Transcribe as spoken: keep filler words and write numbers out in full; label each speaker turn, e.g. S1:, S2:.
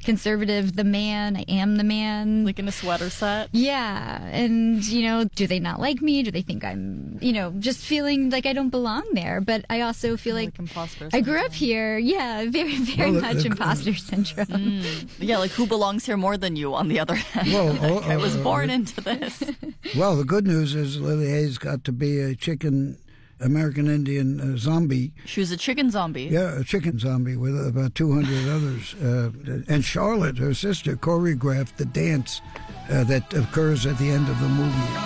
S1: conservative, the man, I am the man.
S2: Like in a sweater set?
S1: Yeah. And, you know, do they not like me? Do they think I'm, you know, just feeling like I don't belong there? But I also feel like,
S2: like imposter
S1: I grew
S2: syndrome.
S1: up here. Yeah, very, very
S3: Well,
S1: much
S3: uh,
S1: imposter syndrome.
S2: Mm. Yeah, like who belongs here more than you, on the other hand?
S3: Well,
S2: Like,
S3: oh,
S2: I was
S3: uh,
S2: born
S3: uh,
S2: into this.
S3: Well, the good news is Lily Hayes got to be a chicken American Indian uh, zombie.
S2: She was a chicken zombie.
S3: Yeah, a chicken zombie with about two hundred others. Uh, and Charlotte, her sister, choreographed the dance uh, that occurs at the end of the movie.